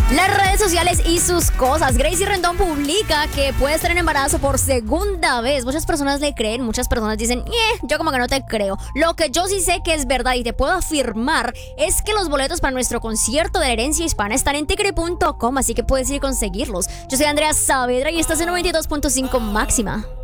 Las redes sociales y sus cosas. Gracie Rendón publica que puede estar en embarazo por segunda vez. Muchas personas le creen, muchas personas dicen, yo como que no te creo. Lo que yo sí sé que es verdad y te puedo afirmar es que los boletos para nuestro concierto de la herencia hispana están en tickery.com, así que puedes ir a conseguirlos. Yo soy Andrea Saavedra y estás en 92.5 Máxima.